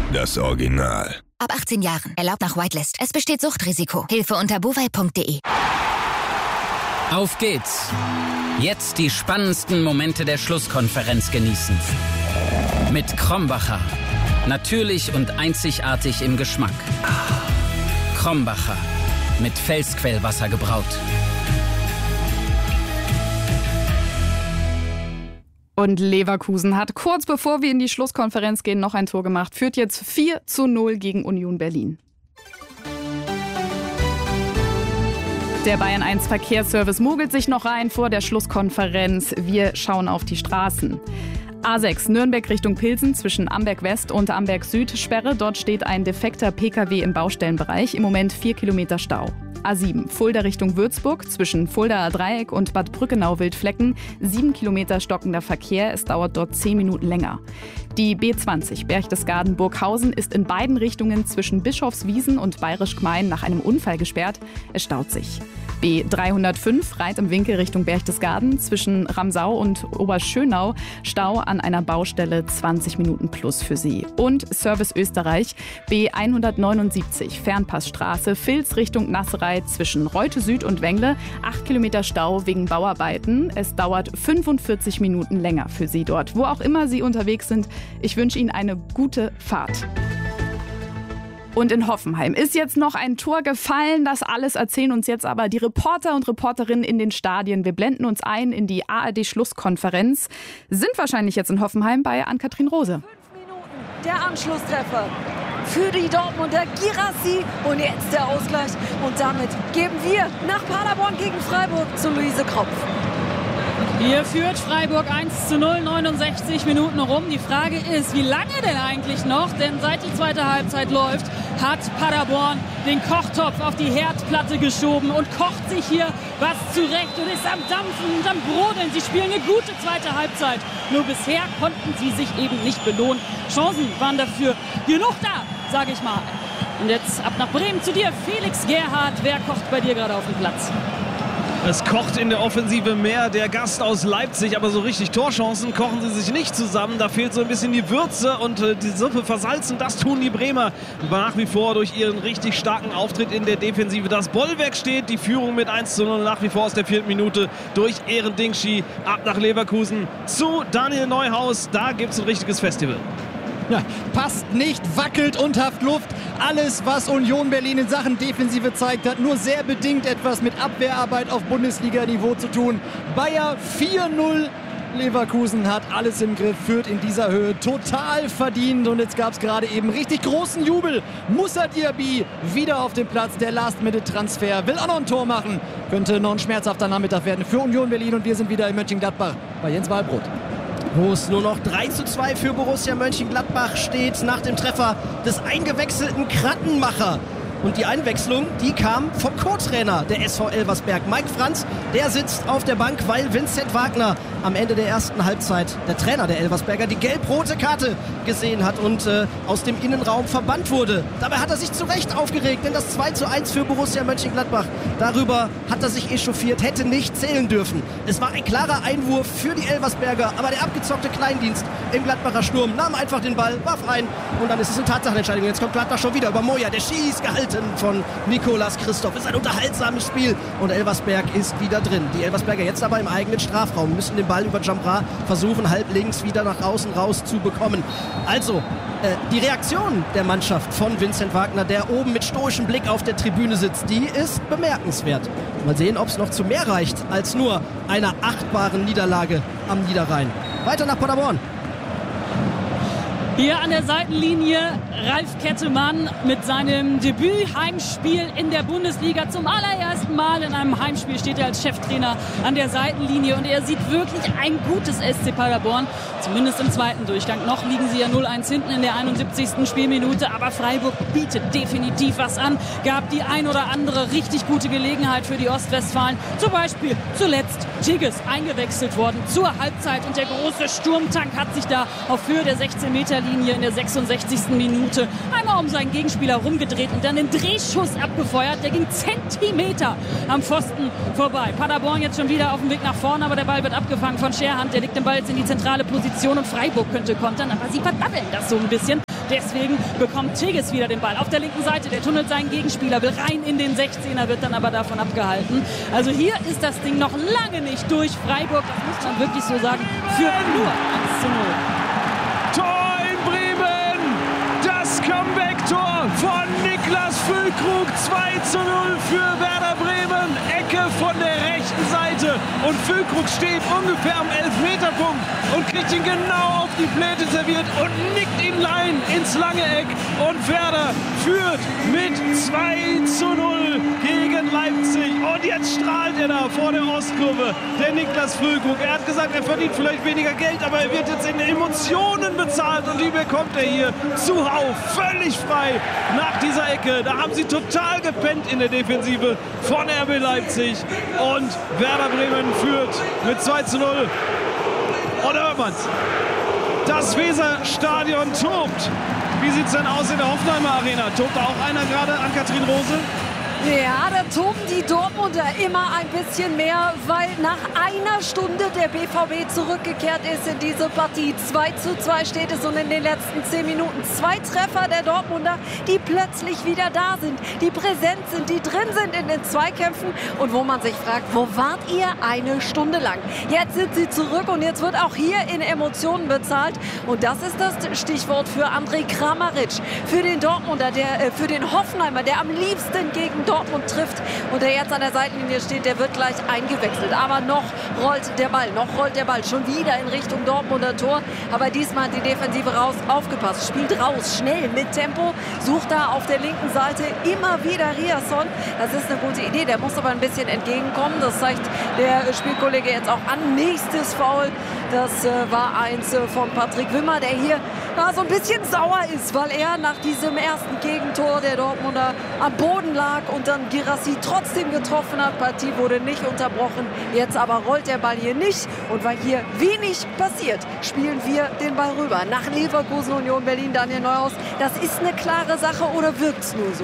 Das Original. Ab 18 Jahren. Erlaubt nach Whitelist. Es besteht Suchtrisiko. Hilfe unter bovai.de. Auf geht's. Jetzt die spannendsten Momente der Schlusskonferenz genießen. Mit Krombacher. Natürlich und einzigartig im Geschmack. Krombacher. Mit Felsquellwasser gebraut. Und Leverkusen hat kurz bevor wir in die Schlusskonferenz gehen noch ein Tor gemacht. Führt jetzt 4:0 gegen Union Berlin. Der Bayern 1 Verkehrsservice mogelt sich noch rein vor der Schlusskonferenz. Wir schauen auf die Straßen. A6 Nürnberg Richtung Pilsen zwischen Amberg West und Amberg Süd Sperre. Dort steht ein defekter Pkw im Baustellenbereich. Im Moment 4 Kilometer Stau. A7 Fulda Richtung Würzburg zwischen Fuldaer Dreieck und Bad Brückenau-Wildflecken. 7 Kilometer stockender Verkehr. Es dauert dort 10 Minuten länger. Die B20 Berchtesgaden-Burghausen ist in beiden Richtungen zwischen Bischofswiesen und Bayerisch Gmein nach einem Unfall gesperrt. Es staut sich. B305 Reit im Winkel Richtung Berchtesgaden zwischen Ramsau und Oberschönau. Stau an einer Baustelle, 20 Minuten plus für Sie. Und Service Österreich B179 Fernpassstraße Vils Richtung Nasserei zwischen Reute Süd und Wengle. 8 Kilometer Stau wegen Bauarbeiten. Es dauert 45 Minuten länger für Sie dort. Wo auch immer Sie unterwegs sind, ich wünsche Ihnen eine gute Fahrt. Und in Hoffenheim ist jetzt noch ein Tor gefallen. Das alles erzählen uns jetzt aber die Reporter und Reporterinnen in den Stadien. Wir blenden uns ein in die ARD-Schlusskonferenz. Sind wahrscheinlich jetzt in Hoffenheim bei Ann-Kathrin Rose. 5 Minuten, der Anschlusstreffer für die Dortmunder Guirassy. Und jetzt der Ausgleich. Und damit geben wir nach Paderborn gegen Freiburg zu Luise Kropf. Hier führt Freiburg 1:0, 69 Minuten rum. Die Frage ist, wie lange denn eigentlich noch? Denn seit die zweite Halbzeit läuft, hat Paderborn den Kochtopf auf die Herdplatte geschoben und kocht sich hier was zurecht und ist am Dampfen und am Brodeln. Sie spielen eine gute zweite Halbzeit. Nur bisher konnten sie sich eben nicht belohnen. Chancen waren dafür genug da, sage ich mal. Und jetzt ab nach Bremen zu dir, Felix Gerhardt. Wer kocht bei dir gerade auf dem Platz? Es kocht in der Offensive mehr der Gast aus Leipzig, aber so richtig Torchancen kochen sie sich nicht zusammen. Da fehlt so ein bisschen die Würze und die Suppe versalzen. Das tun die Bremer nach wie vor durch ihren richtig starken Auftritt in der Defensive. Das Bollwerk steht, die Führung mit 1:0 nach wie vor aus der 4. Minute durch Eren Dingschi. Ab nach Leverkusen zu Daniel Neuhaus. Da gibt es ein richtiges Festival. Ja, passt nicht, wackelt und haft Luft. Alles, was Union Berlin in Sachen Defensive zeigt, hat nur sehr bedingt etwas mit Abwehrarbeit auf Bundesliga-Niveau zu tun. Bayer 4:0. Leverkusen hat alles im Griff, führt in dieser Höhe total verdient. Und jetzt gab es gerade eben richtig großen Jubel. Moussa Diaby wieder auf dem Platz. Der Last-Minute-Transfer will auch noch ein Tor machen. Könnte noch ein schmerzhafter Nachmittag werden für Union Berlin. Und wir sind wieder in Mönchengladbach bei Jens Wahlbrot. Wo es nur noch 3:2 für Borussia Mönchengladbach steht nach dem Treffer des eingewechselten Krattenmacher. Und die Einwechslung, die kam vom Co-Trainer der SV Elversberg. Mike Franz, der sitzt auf der Bank, weil Vincent Wagner am Ende der ersten Halbzeit, der Trainer der Elversberger, die gelb-rote Karte gesehen hat und aus dem Innenraum verbannt wurde. Dabei hat er sich zu Recht aufgeregt, denn das 2:1 für Borussia Mönchengladbach, darüber hat er sich echauffiert, hätte nicht zählen dürfen. Es war ein klarer Einwurf für die Elversberger, aber der abgezockte Kleindienst im Gladbacher Sturm nahm einfach den Ball, warf ein und dann ist es eine Tatsachenentscheidung. Jetzt kommt Gladbach schon wieder über Moja, der schießt gehalten von Nicolas Christoph. Ist ein unterhaltsames Spiel und Elversberg ist wieder drin. Die Elversberger jetzt aber im eigenen Strafraum, müssen den Ball über Djambra versuchen, halb links wieder nach außen raus zu bekommen. Also, die Reaktion der Mannschaft von Vincent Wagner, der oben mit stoischem Blick auf der Tribüne sitzt, die ist bemerkenswert. Mal sehen, ob es noch zu mehr reicht als nur einer achtbaren Niederlage am Niederrhein. Weiter nach Paderborn. Hier an der Seitenlinie Ralf Kettemann mit seinem Debüt-Heimspiel in der Bundesliga. Zum allerersten Mal in einem Heimspiel steht er als Cheftrainer an der Seitenlinie und er sieht wirklich ein gutes SC Paderborn, zumindest im zweiten Durchgang. Noch liegen sie ja 0:1 hinten in der 71. Spielminute, aber Freiburg bietet definitiv was an, gab die ein oder andere richtig gute Gelegenheit für die Ostwestfalen. Zum Beispiel zuletzt Tigges eingewechselt worden zur Halbzeit und der große Sturmtank hat sich da auf Höhe der 16-Meter-Linie in der 66. Minute einmal um seinen Gegenspieler rumgedreht und dann den Drehschuss abgefeuert. Der ging Zentimeter am Pfosten vorbei. Paderborn jetzt schon wieder auf dem Weg nach vorne, aber der Ball wird abgefangen von Scherhand. Der legt den Ball jetzt in die zentrale Position und Freiburg könnte kontern, aber sie verdatteln das so ein bisschen. Deswegen bekommt Tigges wieder den Ball auf der linken Seite. Der tunnelt seinen Gegenspieler, will rein in den 16er, wird dann aber davon abgehalten. Also hier ist das Ding noch lange nicht durch. Freiburg, das muss man wirklich so sagen, führt nur 1:0. Tor in Bremen! Das Comeback-Tor von Niklas Füllkrug. 2:0 für Werder Bremen. Ecke von der rechten Seite. Und Füllkrug steht ungefähr am Elfmeterpunkt und kriegt ihn genau auf die Pläte serviert und nickt ihn rein ins lange Eck. Und Werder führt mit 2:0 gegen Leipzig. Und jetzt strahlt er da vor der Ostkurve, der Niklas Füllkrug. Er hat gesagt, er verdient vielleicht weniger Geld, aber er wird jetzt in Emotionen bezahlt. Und die bekommt er hier zuhauf, völlig frei nach dieser Ecke. Da haben sie total gepennt in der Defensive von RB Leipzig. Und Werder Bremen führt mit 2:0. Und hört man's. Das Weserstadion tobt. Wie sieht's denn aus in der Hoffenheimer Arena? Tobt da auch einer gerade an Kathrin Rose? Ja, da toben die Dortmunder immer ein bisschen mehr, weil nach einer Stunde der BVB zurückgekehrt ist in diese Partie. 2:2 steht es und in den letzten 10 Minuten 2 Treffer der Dortmunder, die plötzlich wieder da sind, die präsent sind, die drin sind in den Zweikämpfen und wo man sich fragt, wo wart ihr eine Stunde lang? Jetzt sind sie zurück und jetzt wird auch hier in Emotionen bezahlt und das ist das Stichwort für Andrej Kramaric, für den Dortmunder, für den Hoffenheimer, der am liebsten gegen Dortmund trifft und der jetzt an der Seitenlinie steht, der wird gleich eingewechselt. Aber noch rollt der Ball, schon wieder in Richtung Dortmunder Tor. Aber diesmal hat die Defensive aufgepasst, spielt raus, schnell, mit Tempo, sucht da auf der linken Seite immer wieder Riasson. Das ist eine gute Idee, der muss aber ein bisschen entgegenkommen. Das zeigt der Spielkollege jetzt auch an. Nächstes Foul, das war eins von Patrick Wimmer, der hier so ein bisschen sauer ist, weil er nach diesem ersten Gegentor der Dortmunder am Boden lag und dann Guirassy trotzdem getroffen hat. Partie wurde nicht unterbrochen. Jetzt aber rollt der Ball hier nicht. Und weil hier wenig passiert, spielen wir den Ball rüber. Nach Leverkusen, Union Berlin, Daniel Neuhaus. Das ist eine klare Sache oder wirkt es nur so?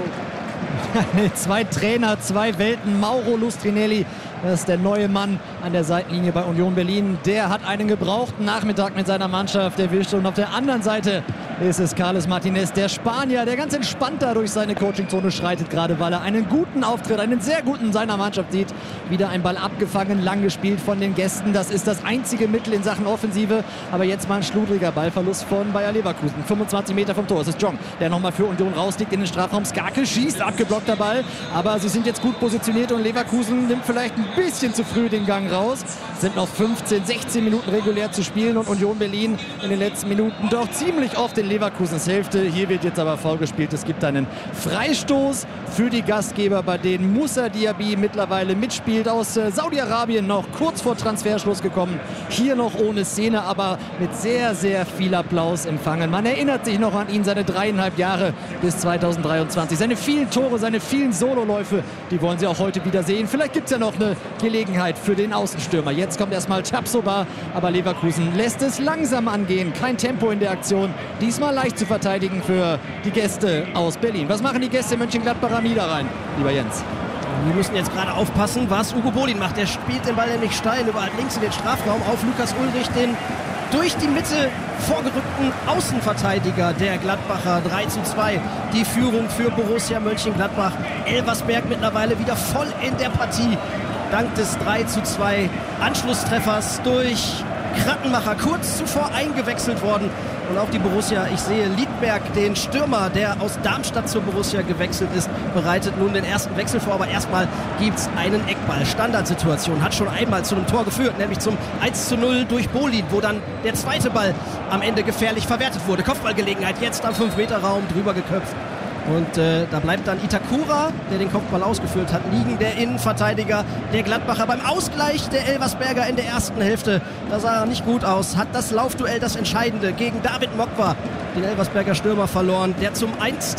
2 Trainer, 2 Welten. Mauro Lustrinelli, das ist der neue Mann an der Seitenlinie bei Union Berlin. Der hat einen gebrauchten Nachmittag mit seiner Mannschaft erwischt. Und auf der anderen Seite ist es Carles Martinez, der Spanier, der ganz entspannt da durch seine Coachingzone schreitet, gerade weil er einen guten Auftritt, einen sehr guten seiner Mannschaft sieht. Wieder ein Ball abgefangen, lang gespielt von den Gästen. Das ist das einzige Mittel in Sachen Offensive. Aber jetzt mal ein schludriger Ballverlust von Bayer Leverkusen. 25 Meter vom Tor. Es ist Jong, der nochmal für Union rausliegt in den Strafraum. Skarke schießt, abgeblockter Ball. Aber sie sind jetzt gut positioniert und Leverkusen nimmt vielleicht ein bisschen zu früh den Gang raus. Es sind noch 15, 16 Minuten regulär zu spielen und Union Berlin in den letzten Minuten doch ziemlich oft in Leverkusens Hälfte. Hier wird jetzt aber faul gespielt. Es gibt einen Freistoß für die Gastgeber, bei denen Moussa Diaby mittlerweile mitspielt. Aus Saudi-Arabien noch kurz vor Transferschluss gekommen. Hier noch ohne Szene, aber mit sehr, sehr viel Applaus empfangen. Man erinnert sich noch an ihn, seine 3,5 Jahre bis 2023. Seine vielen Tore, seine vielen Sololäufe, die wollen sie auch heute wieder sehen. Vielleicht gibt es ja noch eine Gelegenheit für den Außenstürmer. Jetzt kommt erstmal Tapsoba, aber Leverkusen lässt es langsam angehen. Kein Tempo in der Aktion. Diesmal leicht zu verteidigen für die Gäste aus Berlin. Was machen die Gäste Mönchengladbach am Niederrhein, lieber Jens? Wir müssen jetzt gerade aufpassen, was Ugo Bolin macht. Der spielt den Ball nämlich steil über links in den Strafraum auf Lukas Ullrich, den durch die Mitte vorgerückten Außenverteidiger der Gladbacher. 3:2 die Führung für Borussia Mönchengladbach. Elversberg mittlerweile wieder voll in der Partie. Dank des 3:2 Anschlusstreffers durch Krattenmacher, kurz zuvor eingewechselt worden. Und auch die Borussia, ich sehe Liedberg, den Stürmer, der aus Darmstadt zur Borussia gewechselt ist, bereitet nun den ersten Wechsel vor. Aber erstmal gibt es einen Eckball. Standardsituation, hat schon einmal zu einem Tor geführt, nämlich zum 1:0 durch Bolin, wo dann der zweite Ball am Ende gefährlich verwertet wurde. Kopfballgelegenheit, jetzt am 5-Meter-Raum, drüber geköpft. Und da bleibt dann Itakura, der den Kopfball ausgeführt hat, liegen, der Innenverteidiger der Gladbacher. Beim Ausgleich der Elversberger in der ersten Hälfte, da sah er nicht gut aus, hat das Laufduell, das Entscheidende, gegen David Mokwa, den Elversberger Stürmer, verloren, der zum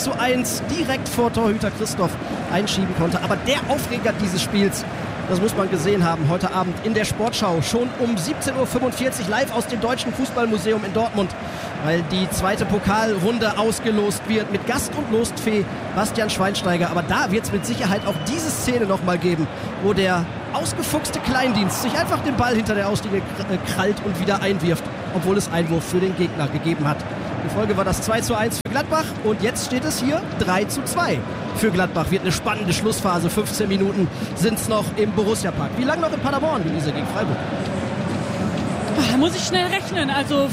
1:1 direkt vor Torhüter Christoph einschieben konnte. Aber der Aufreger dieses Spiels, das muss man gesehen haben, heute Abend in der Sportschau, schon um 17:45 Uhr live aus dem Deutschen Fußballmuseum in Dortmund, weil die zweite Pokalrunde ausgelost wird mit Gast- und Lostfee Bastian Schweinsteiger. Aber da wird es mit Sicherheit auch diese Szene nochmal geben, wo der ausgefuchste Kleindienst sich einfach den Ball hinter der Auslinie krallt und wieder einwirft, obwohl es Einwurf für den Gegner gegeben hat. Die Folge war das 2:1 für Gladbach und jetzt steht es hier 3:2 für Gladbach. Wird eine spannende Schlussphase. 15 Minuten sind es noch im Borussia-Park. Wie lange noch in Paderborn, Luise, gegen Freiburg? Da muss ich schnell rechnen. Also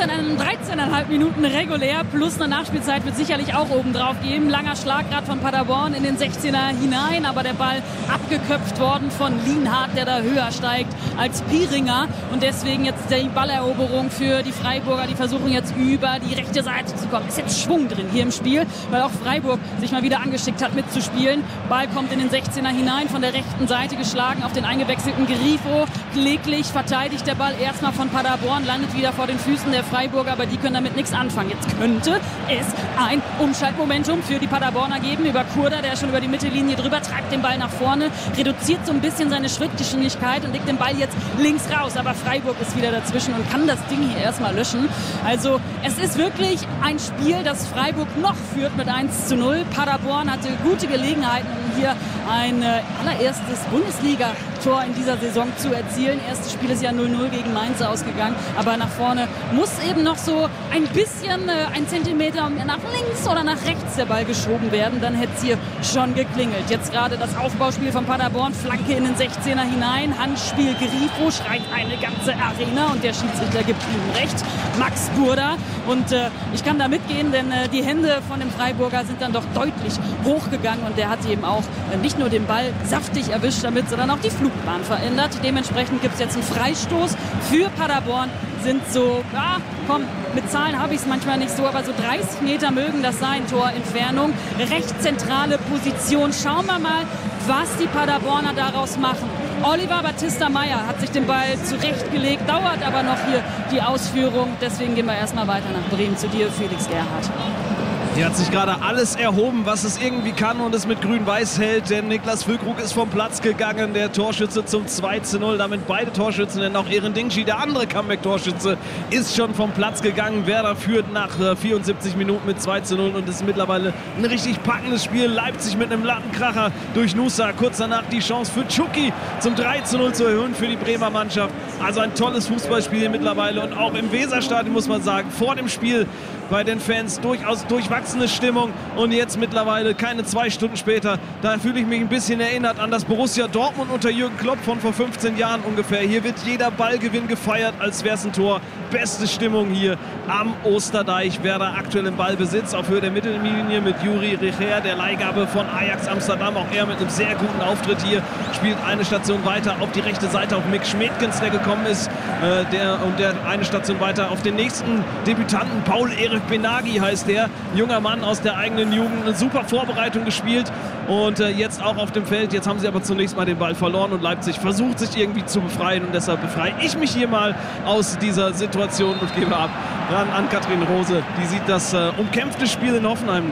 13,5 Minuten regulär plus eine Nachspielzeit wird sicherlich auch oben drauf geben. Langer Schlag gerade von Paderborn in den 16er hinein, aber der Ball abgeköpft worden von Lienhardt, der da höher steigt als Pieringer. Und deswegen jetzt die Balleroberung für die Freiburger. Die versuchen jetzt über die rechte Seite zu kommen. Ist jetzt Schwung drin hier im Spiel, weil auch Freiburg sich mal wieder angeschickt hat mitzuspielen. Ball kommt in den 16er hinein, von der rechten Seite geschlagen auf den eingewechselten Grifo. Kläglich verteidigt der Ball erstmal von Paderborn, landet wieder vor den Füßen der Freiburger, aber die können damit nichts anfangen. Jetzt könnte es ein Umschaltmomentum für die Paderborner geben über Kurda, der schon über die Mittellinie drüber treibt den Ball nach vorne, reduziert so ein bisschen seine Schrittgeschwindigkeit und legt den Ball jetzt links raus, aber Freiburg ist wieder dazwischen und kann das Ding hier erstmal löschen. Also es ist wirklich ein Spiel, das Freiburg noch führt mit 1:0. Paderborn hatte gute Gelegenheiten, um hier ein allererstes Bundesliga-Tor in dieser Saison zu erzielen. Erstes Spiel ist ja 0:0 gegen Mainz ausgegangen, aber nach vorne muss eben noch so ein bisschen ein Zentimeter nach links oder nach rechts der Ball geschoben werden, dann hätte es hier schon geklingelt. Jetzt gerade das Aufbauspiel von Paderborn, Flanke in den 16er hinein, Handspiel Grifo, schreit eine ganze Arena und der Schiedsrichter gibt ihm recht, Max Burda, und ich kann da mitgehen, denn die Hände von dem Freiburger sind dann doch deutlich hochgegangen und der hat eben auch nicht nur den Ball saftig erwischt damit, sondern auch die Flugbahn verändert. Dementsprechend gibt es jetzt einen Freistoß für Paderborn, sind so, ja, komm, mit Zahlen habe ich es manchmal nicht so, aber so 30 Meter mögen das sein, Torentfernung, recht zentrale Position. Schauen wir mal, was die Paderborner daraus machen. Oliver Battista Meyer hat sich den Ball zurechtgelegt, dauert aber noch hier die Ausführung, deswegen gehen wir erstmal weiter nach Bremen zu dir, Felix Gerhardt. Hier hat sich gerade alles erhoben, was es irgendwie kann und es mit Grün-Weiß hält, denn Niklas Füllkrug ist vom Platz gegangen, der Torschütze zum 2:0, damit beide Torschützen, denn auch Eren Dingshi, der andere Comeback-Torschütze, ist schon vom Platz gegangen. Werder führt nach 74 Minuten mit 2:0 und ist mittlerweile ein richtig packendes Spiel. Leipzig mit einem Lattenkracher durch Nusa, kurz danach die Chance für Tschuki zum 3:0 zu erhöhen für die Bremer Mannschaft. Also ein tolles Fußballspiel mittlerweile und auch im Weserstadion muss man sagen, vor dem Spiel bei den Fans durchaus durchwachsene Stimmung und jetzt mittlerweile keine 2 Stunden später, da fühle ich mich ein bisschen erinnert an das Borussia Dortmund unter Jürgen Klopp von vor 15 Jahren ungefähr. Hier wird jeder Ballgewinn gefeiert, als wäre es ein Tor. Beste Stimmung hier am Osterdeich. Werder aktuell im Ballbesitz auf Höhe der Mittellinie mit Juri Recher, der Leihgabe von Ajax Amsterdam. Auch er mit einem sehr guten Auftritt hier, spielt eine Station weiter auf die rechte Seite auf Mick Schmedkens, der gekommen ist, der eine Station weiter auf den nächsten Debütanten, Paul Erik Benagi heißt der, junger Mann aus der eigenen Jugend, eine super Vorbereitung gespielt und jetzt auch auf dem Feld. Jetzt haben sie aber zunächst mal den Ball verloren und Leipzig versucht sich irgendwie zu befreien und deshalb befreie ich mich hier mal aus dieser Situation und gebe ab ran an Katrin Rose. Die sieht das umkämpfte Spiel in Hoffenheim.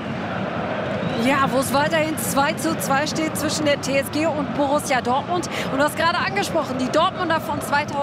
Ja, wo es weiterhin 2:2 steht zwischen der TSG und Borussia Dortmund. Und du hast gerade angesprochen, die Dortmunder von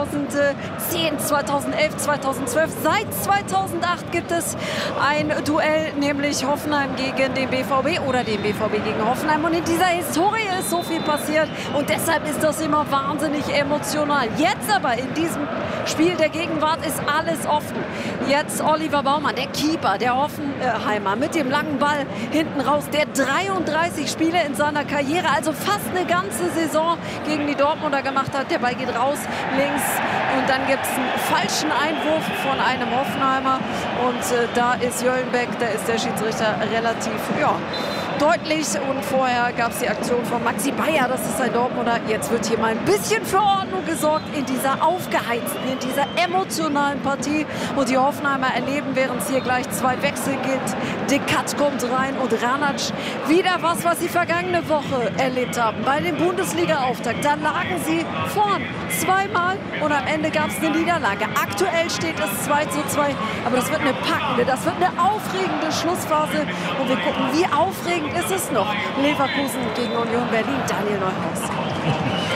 2010, 2011, 2012. Seit 2008 gibt es ein Duell, nämlich Hoffenheim gegen den BVB oder den BVB gegen Hoffenheim. Und in dieser Historie ist so viel passiert und deshalb ist das immer wahnsinnig emotional. Jetzt aber in diesem Spiel der Gegenwart ist alles offen. Jetzt Oliver Baumann, der Keeper, der Hoffenheimer mit dem langen Ball hinten raus, der 33 Spiele in seiner Karriere, also fast eine ganze Saison gegen die Dortmunder gemacht hat. Der Ball geht raus, links, und dann gibt es einen falschen Einwurf von einem Hoffenheimer und da ist Jöllenbeck, da ist der Schiedsrichter relativ, ja, deutlich, und vorher gab es die Aktion von Maxi Bayer, das ist ein Dortmunder. Jetzt wird hier mal ein bisschen für Ordnung gesorgt in dieser aufgeheizten, in dieser emotionalen Partie, und die Hoffenheimer erleben, während es hier gleich 2 Wechsel gibt. De Cat kommt rein und Ranac wieder was sie vergangene Woche erlebt haben bei dem Bundesliga-Auftakt. Da lagen sie vorn zweimal und am Ende gab es eine Niederlage. Aktuell steht es 2:2, aber das wird eine packende, das wird eine aufregende Schlussphase und wir gucken, wie aufregend ist es noch. Leverkusen gegen Union Berlin, Daniel Neuhaus.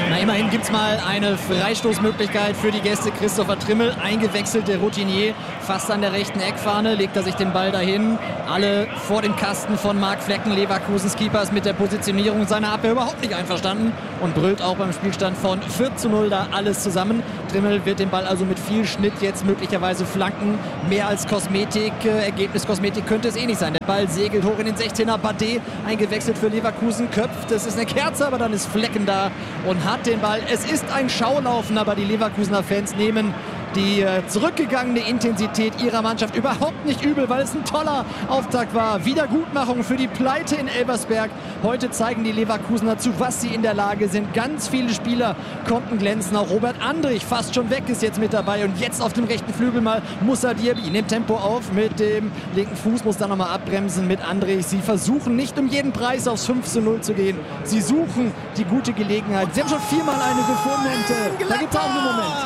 Na, immerhin gibt es mal eine Freistoßmöglichkeit für die Gäste. Christopher Trimmel, eingewechselt, der Routinier, fast an der rechten Eckfahne, legt er sich den Ball dahin. Alle vor dem Kasten von Marc Flecken, Leverkusens Keepers, mit der Positionierung seiner Abwehr überhaupt nicht einverstanden und brüllt auch beim Spielstand von 4:0 da alles zusammen. Trimmel wird den Ball also mit viel Schnitt jetzt möglicherweise flanken. Mehr als Kosmetik, Ergebniskosmetik könnte es eh nicht sein. Der Ball segelt hoch in den 16er. Bade eingewechselt für Leverkusen, köpft. Das ist eine Kerze, aber dann ist Flecken da und hat den Ball. Es ist ein Schaulaufen, aber die Leverkusener Fans nehmen die zurückgegangene Intensität ihrer Mannschaft überhaupt nicht übel, weil es ein toller Auftakt war. Wiedergutmachung für die Pleite in Elversberg. Heute zeigen die Leverkusener, zu was sie in der Lage sind. Ganz viele Spieler konnten glänzen. Auch Robert Andrich, fast schon weg, ist jetzt mit dabei. Und jetzt auf dem rechten Flügel mal Moussa Diaby. Nimmt Tempo auf mit dem linken Fuß, muss dann nochmal abbremsen mit Andrich. Sie versuchen nicht um jeden Preis aufs 5:0 zu gehen. Sie suchen die gute Gelegenheit. Sie haben schon viermal eine gefunden. Da gibt es auch einen Moment.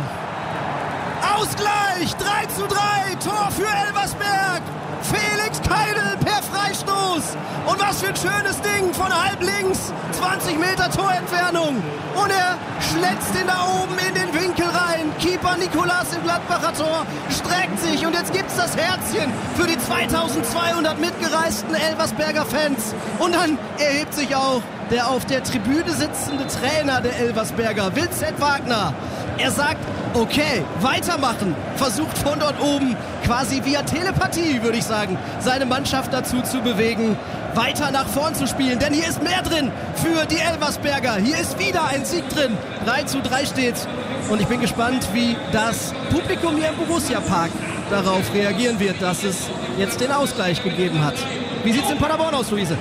Ausgleich, 3:3, Tor für Elversberg. Felix Keidel per Freistoß. Und was für ein schönes Ding von halb links, 20 Meter Torentfernung. Und er schlätzt ihn da oben in den Winkel rein. Keeper Nicolas im Gladbacher Tor streckt sich. Und jetzt gibt's das Herzchen für die 2200 mitgereisten Elversberger Fans. Und dann erhebt sich auch der auf der Tribüne sitzende Trainer der Elversberger, Vincent Wagner. Er sagt, okay, weitermachen. Versucht von dort oben, quasi via Telepathie, würde ich sagen, seine Mannschaft dazu zu bewegen, weiter nach vorn zu spielen. Denn hier ist mehr drin für die Elversberger. Hier ist wieder ein Sieg drin. 3:3 steht's. Und ich bin gespannt, wie das Publikum hier im Borussia-Park darauf reagieren wird, dass es jetzt den Ausgleich gegeben hat. Wie sieht's in Paderborn aus, Luise?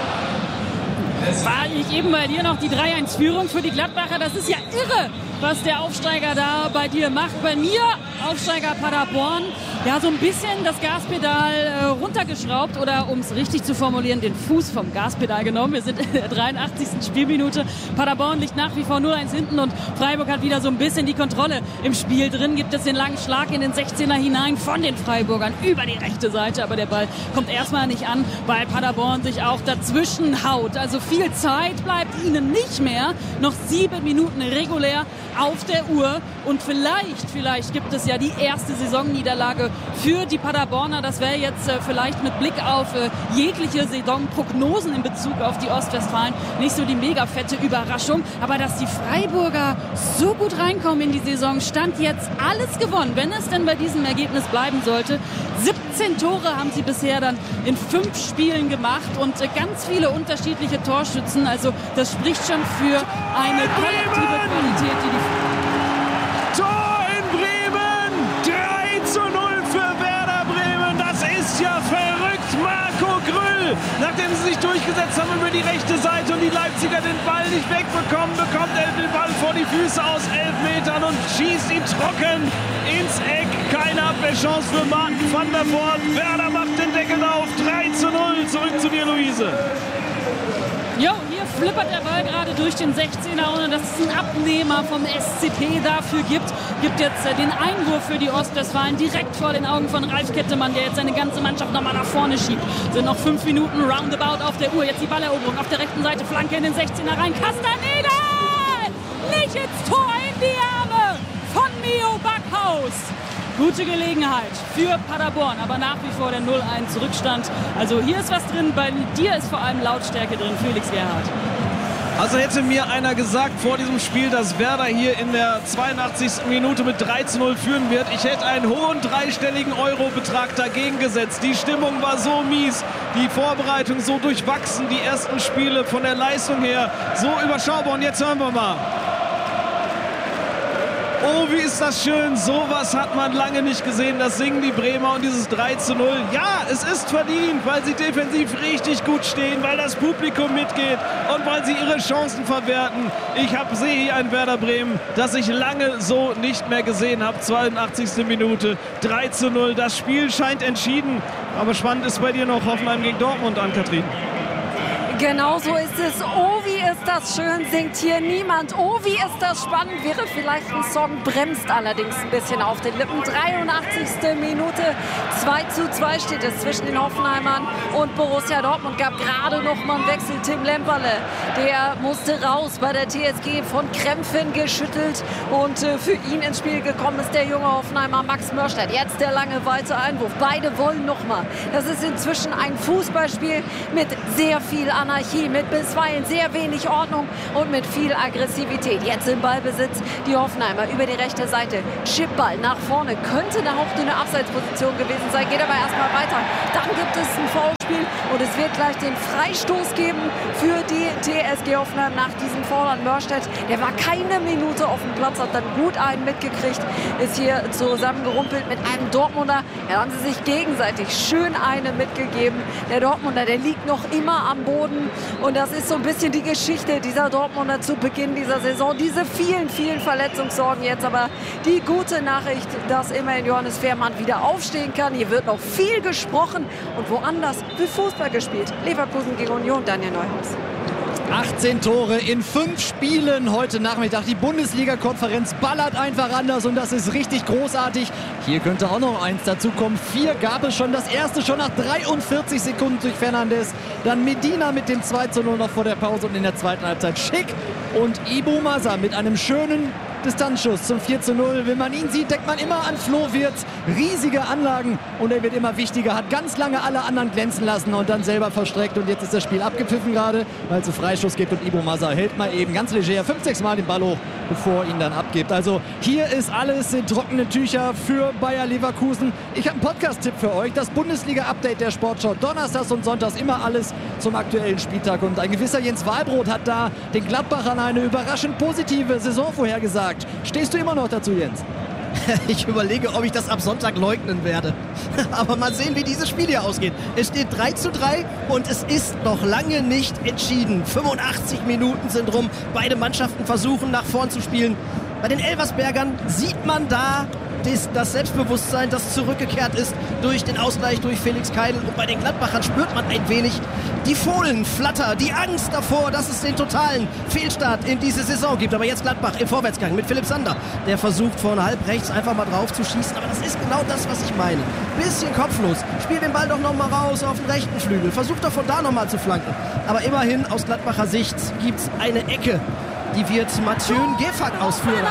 War ich eben bei dir noch die 3:1-Führung für die Gladbacher? Das ist ja irre, was der Aufsteiger da bei dir macht. Bei mir, Aufsteiger Paderborn, ja, so ein bisschen das Gaspedal runtergeschraubt oder, um es richtig zu formulieren, den Fuß vom Gaspedal genommen. Wir sind in der 83. Spielminute. Paderborn liegt nach wie vor 0:1 hinten und Freiburg hat wieder so ein bisschen die Kontrolle im Spiel drin. Gibt es den langen Schlag in den 16er hinein von den Freiburgern über die rechte Seite, aber der Ball kommt erstmal nicht an, weil Paderborn sich auch dazwischen haut. Also viel Zeit bleibt ihnen nicht mehr. Noch 7 Minuten regulär auf der Uhr und vielleicht gibt es ja die erste Saisonniederlage für die Paderborner. Das wäre jetzt vielleicht mit Blick auf jegliche Saisonprognosen in Bezug auf die Ostwestfalen nicht so die mega fette Überraschung. Aber dass die Freiburger so gut reinkommen in die Saison, stand jetzt alles gewonnen, wenn es denn bei diesem Ergebnis bleiben sollte. 17 Tore haben sie bisher dann in 5 Spielen gemacht und ganz viele unterschiedliche Torschützen. Also das spricht schon für eine kollektive Qualität, die Tor in Bremen! 3:0 für Werder Bremen. Das ist ja verrückt. Marco Grüll, nachdem sie sich durchgesetzt haben über die rechte Seite und die Leipziger den Ball nicht wegbekommen, bekommt er den Ball vor die Füße aus 11 Metern und schießt ihn trocken ins Eck. Keine Abwehrchance für Martin van der Voort. Werder macht den Deckel auf. 3:0. Zurück zu dir, Luise. Jo, hier flippert der Ball gerade durch den 16er, ohne dass es einen Abnehmer vom SCP dafür gibt. Gibt jetzt den Einwurf für die Ostwestfalen direkt vor den Augen von Ralf Kettemann, der jetzt seine ganze Mannschaft nochmal nach vorne schiebt. Sind noch 5 Minuten roundabout auf der Uhr. Jetzt die Balleroberung auf der rechten Seite, Flanke in den 16er rein. Castaneda! Nicht ins Tor, in die Arme von Mio Backhaus. Gute Gelegenheit für Paderborn, aber nach wie vor der 0:1 Rückstand. Also hier ist was drin, bei dir ist vor allem Lautstärke drin, Felix Gerhardt. Also hätte mir einer gesagt vor diesem Spiel, dass Werder hier in der 82. Minute mit 3:0 führen wird, ich hätte einen hohen dreistelligen Euro-Betrag dagegen gesetzt. Die Stimmung war so mies, die Vorbereitung so durchwachsen, die ersten Spiele von der Leistung her so überschaubar. Und jetzt hören wir mal. Oh, wie ist das schön. Sowas hat man lange nicht gesehen. Das singen die Bremer und dieses 3:0. Ja, es ist verdient, weil sie defensiv richtig gut stehen, weil das Publikum mitgeht und weil sie ihre Chancen verwerten. Ich sehe hier ein Werder Bremen, das ich lange so nicht mehr gesehen habe. 82. Minute, 3:0. Das Spiel scheint entschieden. Aber spannend ist bei dir noch Hoffenheim gegen Dortmund, Ann-Kathrin. Genau so ist es. Oh, wie ist das schön, singt hier niemand. Oh, wie ist das spannend, wäre vielleicht ein Song, bremst allerdings ein bisschen auf den Lippen. 83. Minute, 2:2 steht es zwischen den Hoffenheimern und Borussia Dortmund. Gab gerade noch mal einen Wechsel. Tim Lemperle, der musste raus bei der TSG, von Krämpfen geschüttelt. Und für ihn ins Spiel gekommen ist der junge Hoffenheimer Max Mörstedt. Jetzt der lange weite Einwurf. Beide wollen noch mal. Das ist inzwischen ein Fußballspiel mit sehr viel Anarchie, mit bisweilen sehr wenig Ordnung und mit viel Aggressivität. Jetzt im Ballbesitz die Hoffenheimer über die rechte Seite. Chipball nach vorne, könnte eine hauchdünne Abseitsposition gewesen sein, geht aber erstmal weiter. Dann gibt es ein Foulspiel und es wird gleich den Freistoß geben für die TSG Hoffenheim nach diesem Foul an Mörstedt. Der war keine Minute auf dem Platz, hat dann gut einen mitgekriegt, ist hier zusammengerumpelt mit einem Dortmunder. Ja, haben sie sich gegenseitig schön eine mitgegeben. Der Dortmunder, der liegt noch immer am Boden und das ist so ein bisschen die Geschichte dieser Dortmunder zu Beginn dieser Saison. Diese vielen, vielen Verletzungssorgen jetzt, aber die gute Nachricht, dass immerhin Johannes Fehrmann wieder aufstehen kann. Hier wird noch viel gesprochen und woanders wird Fußball gespielt. Leverkusen gegen Union, Daniel Neuhaus. 18 Tore in 5 Spielen heute Nachmittag. Die Bundesliga-Konferenz ballert einfach anders und das ist richtig großartig. Hier könnte auch noch eins dazukommen. 4 gab es schon. Das erste schon nach 43 Sekunden durch Fernandes. Dann Medina mit dem 2:0 noch vor der Pause und in der zweiten Halbzeit Schick und Ibu Masa mit einem schönen Distanzschuss zum 4:0. Wenn man ihn sieht, denkt man immer an Flo Wirtz. Riesige Anlagen und er wird immer wichtiger. Hat ganz lange alle anderen glänzen lassen und dann selber verstreckt. Und jetzt ist das Spiel abgepfiffen gerade, weil es einen Freistoß gibt und Ibu Masa hält mal eben ganz leger 5-6 Mal den Ball hoch, bevor er ihn dann abgibt. Also hier ist alles in trockene Tücher für Bayer Leverkusen. Ich habe einen Podcast-Tipp für euch. Das Bundesliga-Update der Sportschau. Donnerstags und sonntags immer alles zum aktuellen Spieltag. Und ein gewisser Jens Wahlbrot hat da den Gladbachern eine überraschend positive Saison vorhergesagt. Stehst du immer noch dazu, Jens? Ich überlege, ob ich das ab Sonntag leugnen werde. Aber mal sehen, wie dieses Spiel hier ausgeht. Es steht 3:3 und es ist noch lange nicht entschieden. 85 Minuten sind rum. Beide Mannschaften versuchen, nach vorn zu spielen. Bei den Elversbergern sieht man da das Selbstbewusstsein, das zurückgekehrt ist durch den Ausgleich durch Felix Keil. Und bei den Gladbachern spürt man ein wenig die Fohlenflatter, die Angst davor, dass es den totalen Fehlstart in diese Saison gibt. Aber jetzt Gladbach im Vorwärtsgang mit Philipp Sander. Der versucht vorne halb rechts einfach mal drauf zu schießen. Aber das ist genau das, was ich meine. Bisschen kopflos. Spiel den Ball doch noch mal raus auf den rechten Flügel. Versucht doch von da noch mal zu flanken. Aber immerhin aus Gladbacher Sicht gibt es eine Ecke. Die wird Mathieu Gefak ausführen.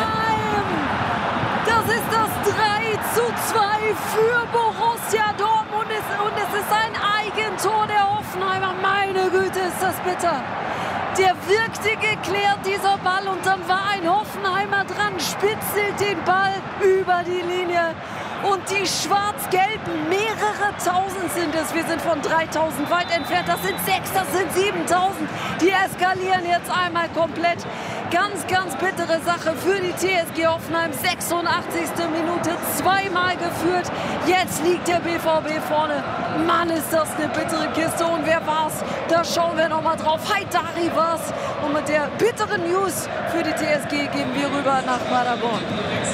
Das ist das 3:2 für Borussia Dortmund und es ist ein Eigentor der Hoffenheimer. Meine Güte, ist das bitter. Der wirkte geklärt, dieser Ball, und dann war ein Hoffenheimer dran, spitzelt den Ball über die Linie. Und die Schwarz-Gelben, mehrere Tausend sind es. Wir sind von 3.000 weit entfernt. Das sind 6, das sind 7.000. Die eskalieren jetzt einmal komplett. Ganz, ganz bittere Sache für die TSG Hoffenheim. 86. Minute, zweimal geführt. Jetzt liegt der BVB vorne. Mann, ist das eine bittere Kiste. Und wer war's? Da schauen wir nochmal drauf. Haidari war's. Und mit der bitteren News für die TSG gehen wir rüber nach Paderborn.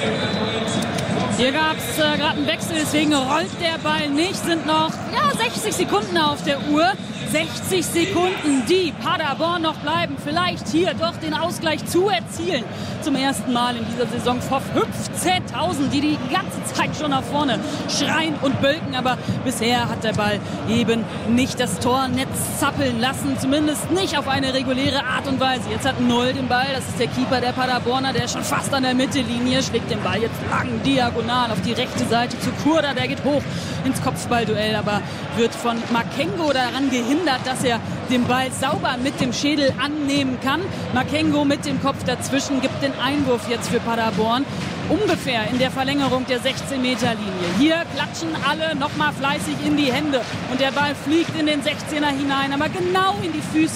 Hier gab es gerade einen Wechsel, deswegen rollt der Ball nicht. Sind noch 60 Sekunden auf der Uhr. 60 Sekunden, die Paderborn noch bleiben. Vielleicht hier doch den Ausgleich zu erzielen. Zum ersten Mal in dieser Saison vor 15.000, die ganze Zeit schon nach vorne schreien und bölken. Aber bisher hat der Ball eben nicht das Tornetz zappeln lassen. Zumindest nicht auf eine reguläre Art und Weise. Jetzt hat Noll den Ball. Das ist der Keeper der Paderborner. Der ist schon fast an der Mittellinie. Schlägt den Ball jetzt lang diagonal auf die rechte Seite zu Kurda. Der geht hoch ins Kopfballduell, aber wird von Makengo daran gehindert, dass er den Ball sauber mit dem Schädel annehmen kann. Makengo mit dem Kopf dazwischen gibt den Einwurf jetzt für Paderborn. Ungefähr in der Verlängerung der 16-Meter-Linie. Hier klatschen alle nochmal fleißig in die Hände und der Ball fliegt in den 16er hinein, aber genau in die Füße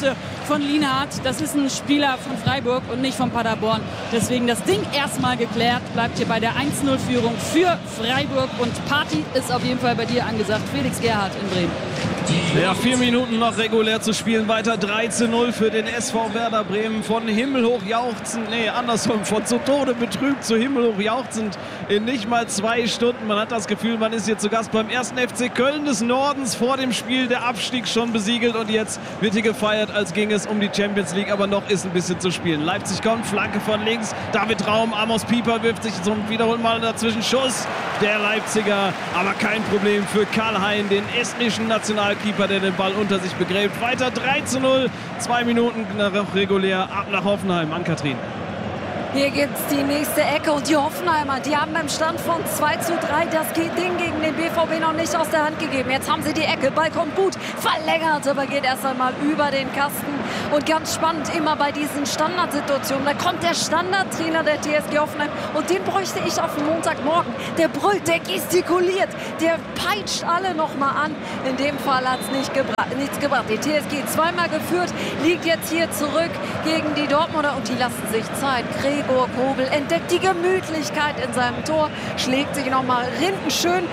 von Lienhardt. Das ist ein Spieler von Freiburg und nicht von Paderborn. Deswegen das Ding erstmal geklärt. Bleibt hier bei der 1-0-Führung für Freiburg. Und Party ist auf jeden Fall bei dir angesagt. Felix Gerhardt in Bremen. Ja, 4 Minuten noch regulär zu spielen. Weiter 3-0 für den SV Werder Bremen. Von himmelhoch jauchzend, von zu Tode betrübt zu himmelhoch jauchzend in nicht mal 2 Stunden. Man hat das Gefühl, man ist hier zu Gast beim 1. FC Köln des Nordens. Vor dem Spiel der Abstieg schon besiegelt und jetzt wird hier gefeiert, als ging es um die Champions League. Aber noch ist ein bisschen zu spielen. Leipzig kommt, Flanke von links. David Raum, Amos Pieper wirft sich zum wiederholen Mal dazwischen. Schuss der Leipziger, aber kein Problem für Karl-Hein, den estnischen Nationalkeeper, der den Ball unter sich begräbt. Weiter 3-0, 2 Minuten noch regulär, ab nach Hoffenheim. Ann-Kathrin. Hier gibt es die nächste Ecke und die Hoffenheimer, die haben beim Stand von 2-3 das Ding gegen den BVB noch nicht aus der Hand gegeben. Jetzt haben sie die Ecke, Ball kommt gut, verlängert, aber geht erst einmal über den Kasten. Und ganz spannend, immer bei diesen Standardsituationen, da kommt der Standardtrainer der TSG Hoffenheim und den bräuchte ich auf den Montagmorgen. Der brüllt, der gestikuliert, der peitscht alle nochmal an. In dem Fall hat es nichts gebracht. Die TSG zweimal geführt, liegt jetzt hier zurück gegen die Dortmunder und die lassen sich Zeit. Gregor Kobel entdeckt die Gemütlichkeit in seinem Tor, schlägt sich nochmal rindenschön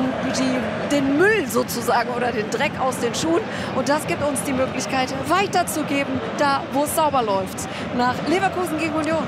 den Müll sozusagen oder den Dreck aus den Schuhen. Und das gibt uns die Möglichkeit, weiterzugeben, da wo es sauber läuft. Nach Leverkusen gegen Union.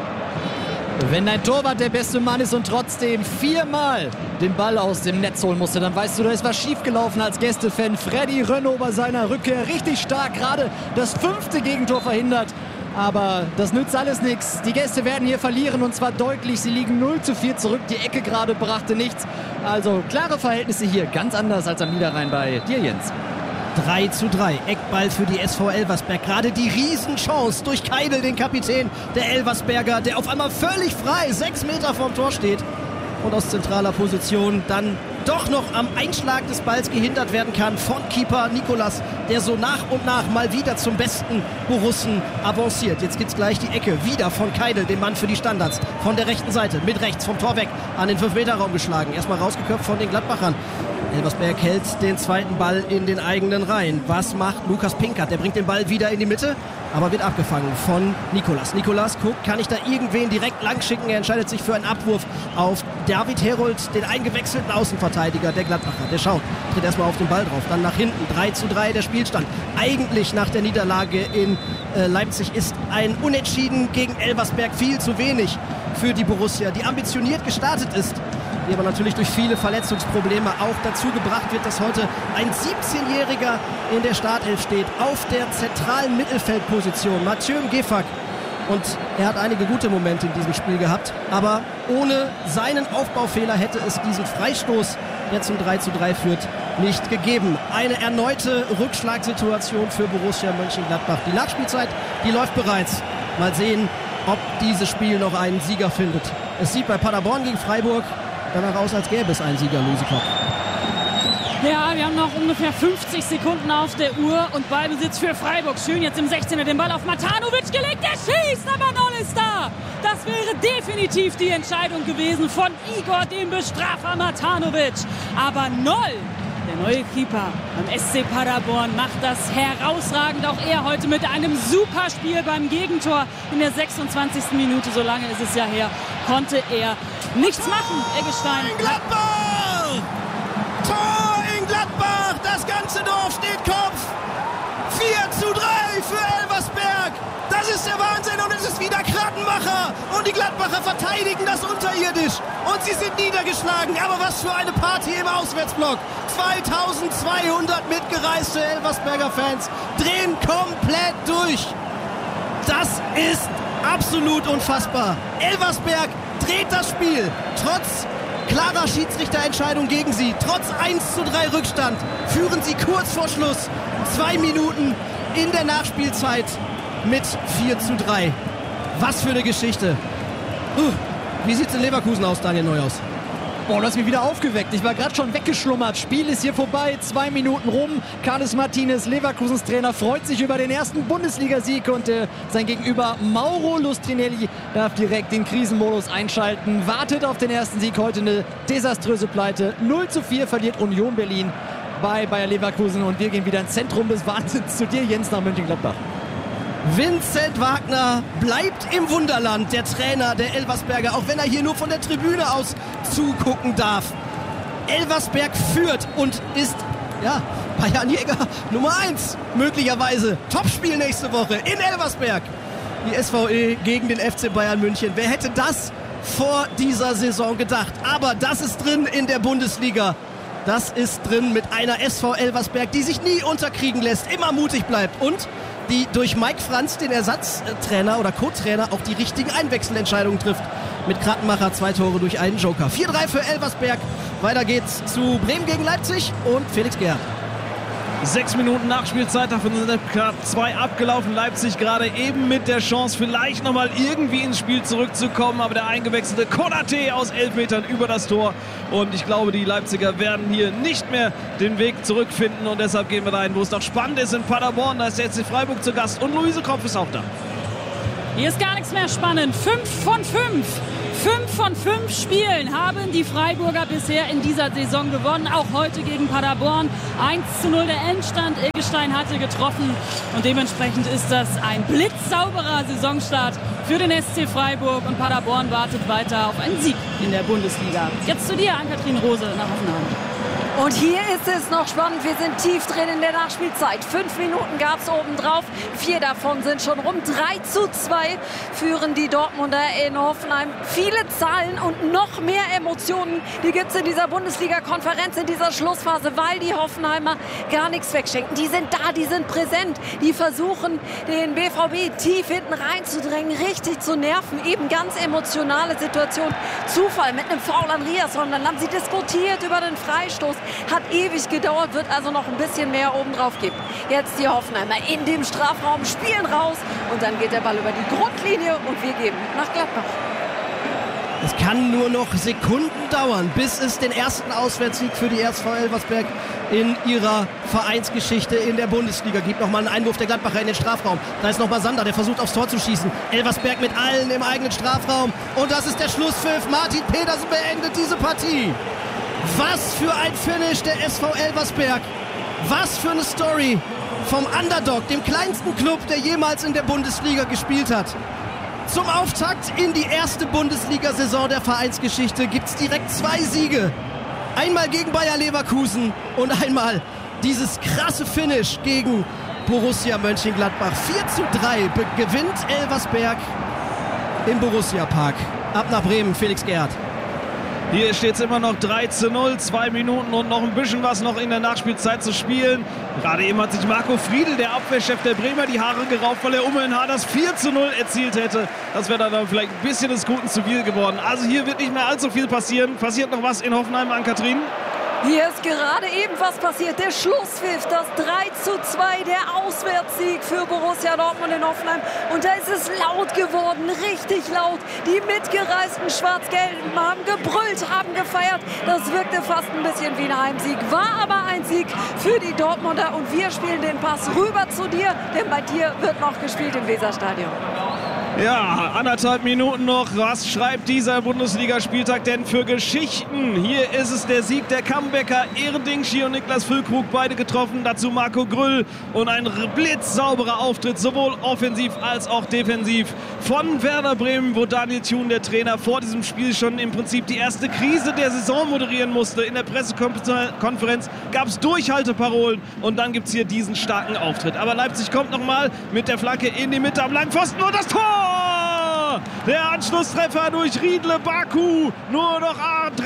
Wenn dein Torwart der beste Mann ist und trotzdem 4-mal den Ball aus dem Netz holen musste, dann weißt du, da ist was schiefgelaufen als Gästefan. Freddy Rönno bei seiner Rückkehr richtig stark, gerade das 5. Gegentor verhindert. Aber das nützt alles nichts. Die Gäste werden hier verlieren und zwar deutlich. Sie liegen 0-4 zurück. Die Ecke gerade brachte nichts. Also klare Verhältnisse hier, ganz anders als am Niederrhein bei dir, Jens. 3-3, Eckball für die SV Elversberg. Gerade die Riesenchance durch Keidel, den Kapitän der Elversberger, der auf einmal völlig frei 6 Meter vorm Tor steht und aus zentraler Position dann doch noch am Einschlag des Balls gehindert werden kann von Keeper Nikolas, der so nach und nach mal wieder zum besten Borussen avanciert. Jetzt gibt's gleich die Ecke, wieder von Keidel, dem Mann für die Standards, von der rechten Seite, mit rechts vom Tor weg, an den 5-Meter-Raum geschlagen. Erstmal rausgeköpft von den Gladbachern. Elversberg hält den zweiten Ball in den eigenen Reihen. Was macht Lukas Pinkert? Der bringt den Ball wieder in die Mitte, aber wird abgefangen von Nikolas. Nikolas guckt, kann ich da irgendwen direkt lang schicken? Er entscheidet sich für einen Abwurf auf David Herold, den eingewechselten Außenverteidiger der Gladbacher. Der schaut, tritt erstmal auf den Ball drauf, dann nach hinten. 3-3 der Spielstand. Eigentlich nach der Niederlage in Leipzig ist ein Unentschieden gegen Elversberg viel zu wenig für die Borussia, die ambitioniert gestartet ist, die aber natürlich durch viele Verletzungsprobleme auch dazu gebracht wird, dass heute ein 17-Jähriger in der Startelf steht, auf der zentralen Mittelfeldposition, Mathieu Gefak. Und er hat einige gute Momente in diesem Spiel gehabt, aber ohne seinen Aufbaufehler hätte es diesen Freistoß, der zum 3-3 führt, nicht gegeben. Eine erneute Rückschlagssituation für Borussia Mönchengladbach. Die Nachspielzeit, die läuft bereits. Mal sehen, ob dieses Spiel noch einen Sieger findet. Es sieht bei Paderborn gegen Freiburg danach aus, als gäbe es einen Sieger, Lucy Klopp. Ja, wir haben noch ungefähr 50 Sekunden auf der Uhr und Ballbesitz für Freiburg. Schön jetzt im 16er den Ball auf Matanovic gelegt. Der schießt, aber Noll ist da. Das wäre definitiv die Entscheidung gewesen von Igor, dem Bestrafer Matanovic. Aber Noll, der neue Keeper beim SC Paderborn, macht das herausragend. Auch er heute mit einem super Spiel beim Gegentor in der 26. Minute. So lange ist es ja her, konnte er nichts machen. Eggestein. In Gladbach! Tor in Gladbach! Das ganze Dorf steht Kopf! 4-3 für Elversberg! Das ist der Wahnsinn und es ist wieder Krattenmacher! Und die Gladbacher verteidigen das unterirdisch! Und sie sind niedergeschlagen! Aber was für eine Party im Auswärtsblock! 2200 mitgereiste Elversberger Fans drehen komplett durch! Das ist absolut unfassbar! Elversberg dreht das Spiel, trotz klarer Schiedsrichterentscheidung gegen sie, trotz 1-3 Rückstand, führen sie kurz vor Schluss 2 Minuten in der Nachspielzeit mit 4-3. Was für eine Geschichte. Wie sieht es in Leverkusen aus, Daniel Neuhaus? Boah, du hast mich wieder aufgeweckt. Ich war gerade schon weggeschlummert. Spiel ist hier vorbei. 2 Minuten rum. Carles Martinez, Leverkusens Trainer, freut sich über den ersten Bundesligasieg und sein Gegenüber Mauro Lustrinelli darf direkt den Krisenmodus einschalten. Wartet auf den ersten Sieg. Heute eine desaströse Pleite. 0-4 verliert Union Berlin bei Bayer Leverkusen und wir gehen wieder ins Zentrum des Wahnsinns zu dir, Jens, nach Mönchengladbach. Vincent Wagner bleibt im Wunderland, der Trainer der Elversberger, auch wenn er hier nur von der Tribüne aus zugucken darf. Elversberg führt und ist, Bayernjäger Nummer 1, möglicherweise. Topspiel nächste Woche in Elversberg. Die SVE gegen den FC Bayern München. Wer hätte das vor dieser Saison gedacht? Aber das ist drin in der Bundesliga. Das ist drin mit einer SV Elversberg, die sich nie unterkriegen lässt, immer mutig bleibt und die durch Mike Franz, den Ersatztrainer oder Co-Trainer, auch die richtigen Einwechselentscheidungen trifft. Mit Krattenmacher 2 Tore durch einen Joker. 4-3 für Elversberg. Weiter geht's zu Bremen gegen Leipzig und Felix Gerhardt. 6 Minuten Nachspielzeit, davon sind knapp 2 abgelaufen. Leipzig gerade eben mit der Chance, vielleicht nochmal irgendwie ins Spiel zurückzukommen. Aber der eingewechselte Konate aus 11 Metern über das Tor. Und ich glaube, die Leipziger werden hier nicht mehr den Weg zurückfinden. Und deshalb gehen wir dahin, wo es noch spannend ist in Paderborn. Da ist der SC Freiburg zu Gast und Luise Kropf ist auch da. Hier ist gar nichts mehr spannend. 5 von 5. 5 von 5 Spielen haben die Freiburger bisher in dieser Saison gewonnen. Auch heute gegen Paderborn. 1:0 der Endstand. Eggestein hatte getroffen. Und dementsprechend ist das ein blitzsauberer Saisonstart für den SC Freiburg. Und Paderborn wartet weiter auf einen Sieg in der Bundesliga. Jetzt zu dir, Ann-Kathrin Rose nach Hoffenheim. Und hier ist es noch spannend. Wir sind tief drin in der Nachspielzeit. 5 Minuten gab es obendrauf. 4 davon sind schon rum. 3:2 führen die Dortmunder in Hoffenheim. Viele Zahlen und noch mehr Emotionen, die gibt es in dieser Bundesliga-Konferenz, in dieser Schlussphase, weil die Hoffenheimer gar nichts wegschenken. Die sind da, die sind präsent. Die versuchen, den BVB tief hinten reinzudrängen, richtig zu nerven. Eben ganz emotionale Situation. Zufall mit einem Foul an Riasson. Dann haben sie diskutiert über den Freistoß. Hat ewig gedauert, wird also noch ein bisschen mehr obendrauf geben. Jetzt die Hoffenheimer in dem Strafraum, spielen raus und dann geht der Ball über die Grundlinie und wir geben nach Gladbach. Es kann nur noch Sekunden dauern, bis es den ersten Auswärtssieg für die SV Elversberg in ihrer Vereinsgeschichte in der Bundesliga gibt. Nochmal einen Einwurf der Gladbacher in den Strafraum. Da ist nochmal Sander, der versucht aufs Tor zu schießen. Elversberg mit allen im eigenen Strafraum. Und das ist der Schlusspfiff. Martin Pedersen beendet diese Partie. Was für ein Finish der SV Elversberg. Was für eine Story vom Underdog, dem kleinsten Club, der jemals in der Bundesliga gespielt hat. Zum Auftakt in die erste Bundesliga-Saison der Vereinsgeschichte gibt es direkt 2 Siege. Einmal gegen Bayer Leverkusen und einmal dieses krasse Finish gegen Borussia Mönchengladbach. 4:3 gewinnt Elversberg im Borussia-Park. Ab nach Bremen, Felix Gerhardt. Hier steht es immer noch 3:0, 2 Minuten und noch ein bisschen was noch in der Nachspielzeit zu spielen. Gerade eben hat sich Marco Friedl, der Abwehrchef der Bremer, die Haare gerauft, weil er Ummeln das 4:0 erzielt hätte. Das wäre dann vielleicht ein bisschen des Guten zu viel geworden. Also hier wird nicht mehr allzu viel passieren. Passiert noch was in Hoffenheim, Ann-Kathrin? Hier ist gerade eben was passiert. Der Schlusspfiff, das 3:2, der Auswärtssieg für Borussia Dortmund in Hoffenheim. Und da ist es laut geworden, richtig laut. Die mitgereisten Schwarz-Gelben haben gebrüllt, haben gefeiert. Das wirkte fast ein bisschen wie ein Heimsieg, war aber ein Sieg für die Dortmunder. Und wir spielen den Pass rüber zu dir, denn bei dir wird noch gespielt im Weserstadion. Ja, 1,5 Minuten noch. Was schreibt dieser Bundesligaspieltag denn für Geschichten? Hier ist es der Sieg der Comebacker. Ehrendingshi und Niklas Füllkrug beide getroffen. Dazu Marco Grüll und ein blitzsauberer Auftritt, sowohl offensiv als auch defensiv von Werder Bremen, wo Daniel Thun, der Trainer, vor diesem Spiel schon im Prinzip die erste Krise der Saison moderieren musste. In der Pressekonferenz gab es Durchhalteparolen und dann gibt es hier diesen starken Auftritt. Aber Leipzig kommt nochmal mit der Flanke in die Mitte am langen Pfosten und das Tor! Der Anschlusstreffer durch Riedle Baku. Nur noch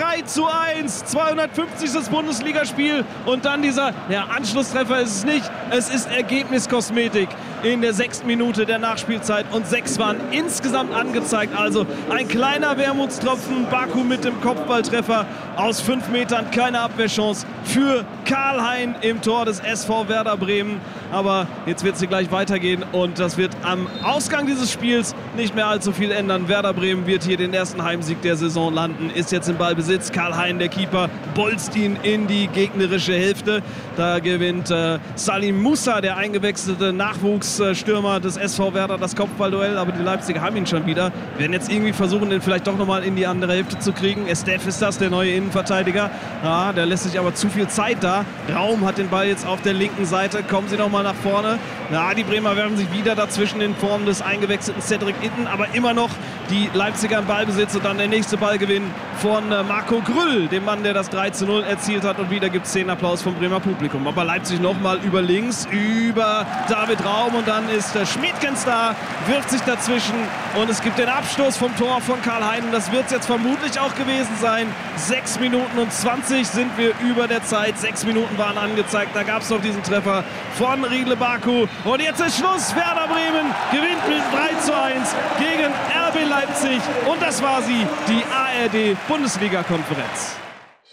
3:1. 250. Bundesligaspiel. Und dann dieser Anschlusstreffer ist es nicht. Es ist Ergebniskosmetik in der 6. Minute der Nachspielzeit. Und 6 waren insgesamt angezeigt. Also ein kleiner Wermutstropfen. Baku mit dem Kopfballtreffer aus 5 Metern. Keine Abwehrchance für Karl-Hein im Tor des SV Werder Bremen. Aber jetzt wird es hier gleich weitergehen. Und das wird am Ausgang dieses Spiels nicht mehr allzu viel ändern. Werder Bremen wird hier den ersten Heimsieg der Saison landen, ist jetzt im Ballbesitz. Karl-Hein, der Keeper, bolzt ihn in die gegnerische Hälfte. Da gewinnt Salim Musa, der eingewechselte Nachwuchsstürmer des SV Werder, das Kopfballduell. Aber die Leipziger haben ihn schon wieder. Werden jetzt irgendwie versuchen, den vielleicht doch nochmal in die andere Hälfte zu kriegen. Estef ist das, der neue Innenverteidiger. Ja, der lässt sich aber zu viel Zeit da. da. Raum hat den Ball jetzt auf der linken Seite. Kommen sie nochmal nach vorne. Ja, die Bremer werfen sich wieder dazwischen in Form des eingewechselten Cedric Itten. Aber immer noch die Leipziger im Ballbesitz. Und dann der nächste Ballgewinn von Marco Grüll, dem Mann, der das 3:0 erzielt hat. Und wieder gibt es 10 Applaus vom Bremer Publikum. Aber Leipzig nochmal über links, über David Raum. Und dann ist Schmiedkens da, wirft sich dazwischen. Und es gibt den Abstoß vom Tor von Karl Heinen. Das wird es jetzt vermutlich auch gewesen sein. 6 Minuten und 20 sind wir über der Zeit. 6 Minuten waren angezeigt. Da gab es noch diesen Treffer von Riedle Baku. Und jetzt ist Schluss. Werder Bremen gewinnt mit 3:1 gegen RB Leipzig. Und das war sie, die ARD-Bundesliga-Konferenz.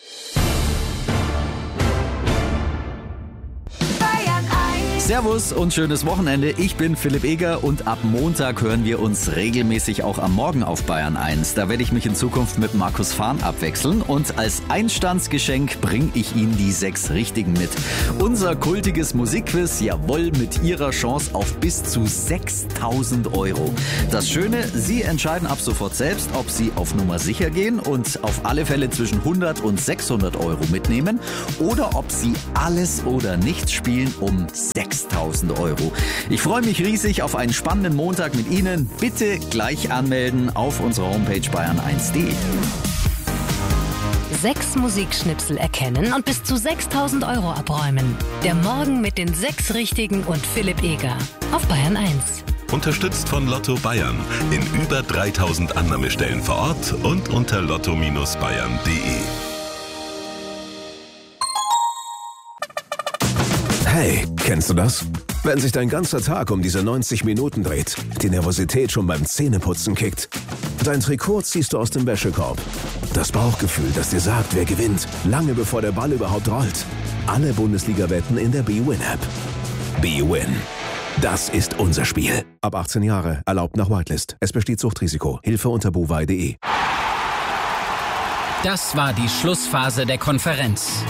Servus und schönes Wochenende. Ich bin Philipp Eger und ab Montag hören wir uns regelmäßig auch am Morgen auf Bayern 1. Da werde ich mich in Zukunft mit Markus Fahn abwechseln und als Einstandsgeschenk bringe ich Ihnen die 6 Richtigen mit. Unser kultiges Musikquiz, jawohl, mit Ihrer Chance auf bis zu 6.000 €. Das Schöne, Sie entscheiden ab sofort selbst, ob Sie auf Nummer sicher gehen und auf alle Fälle zwischen 100 und 600 € mitnehmen oder ob Sie alles oder nichts spielen um 6.000 €. Ich freue mich riesig auf einen spannenden Montag mit Ihnen. Bitte gleich anmelden auf unserer Homepage bayern1.de. 6 Musikschnipsel erkennen und bis zu 6.000 € abräumen. Der Morgen mit den 6 Richtigen und Philipp Eger auf Bayern 1. Unterstützt von Lotto Bayern in über 3.000 Annahmestellen vor Ort und unter lotto-bayern.de. Hey, kennst du das? Wenn sich dein ganzer Tag um diese 90 Minuten dreht, die Nervosität schon beim Zähneputzen kickt, dein Trikot ziehst du aus dem Wäschekorb. Das Bauchgefühl, das dir sagt, wer gewinnt, lange bevor der Ball überhaupt rollt. Alle Bundesliga-Wetten in der bwin-App. bwin. Das ist unser Spiel. Ab 18 Jahre, erlaubt nach Whitelist. Es besteht Suchtrisiko. Hilfe unter bovai.de. Das war die Schlussphase der Konferenz.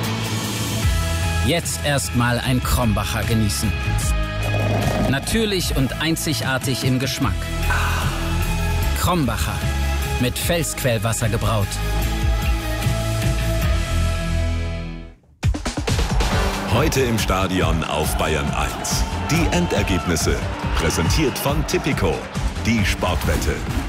Jetzt erstmal ein Krombacher genießen. Natürlich und einzigartig im Geschmack. Krombacher, mit Felsquellwasser gebraut. Heute im Stadion auf Bayern 1. Die Endergebnisse, präsentiert von Tipico, die Sportwette.